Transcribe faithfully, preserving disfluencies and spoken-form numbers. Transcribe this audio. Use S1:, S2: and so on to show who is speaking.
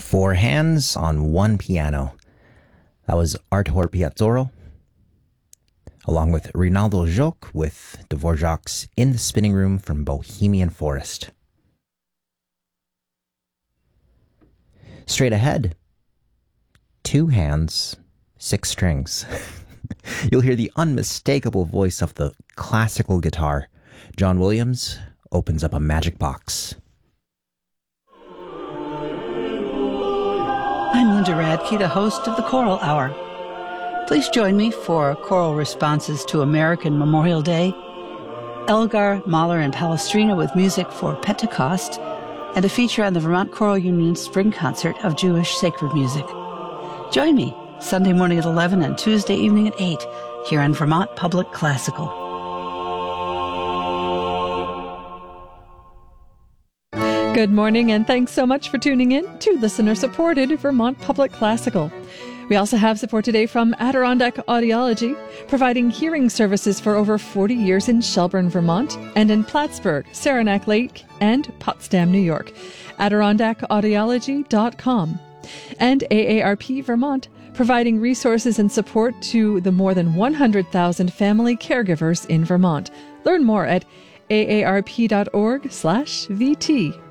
S1: Four hands on one piano. That was Artur Piazzolo, along with Rinaldo Joc with Dvorak's In the Spinning Room from Bohemian Forest. Straight ahead, two hands, six strings. You'll hear the unmistakable voice of the classical guitar. John Williams opens up a magic box.
S2: I'm Linda Radke, the host of the Choral Hour. Please join me for choral responses to American Memorial Day, Elgar, Mahler, and Palestrina with music for Pentecost, and a feature on the Vermont Choral Union's Spring Concert of Jewish Sacred Music. Join me Sunday morning at eleven and Tuesday evening at eight here on Vermont Public Classical.
S3: Good morning, and thanks so much for tuning in to listener-supported Vermont Public Classical. We also have support today from Adirondack Audiology, providing hearing services for over forty years in Shelburne, Vermont, and in Plattsburgh, Saranac Lake, and Potsdam, New York. Adirondack Audiology dot com. And A A R P Vermont, providing resources and support to the more than one hundred thousand family caregivers in Vermont. Learn more at A A R P dot org slash V T.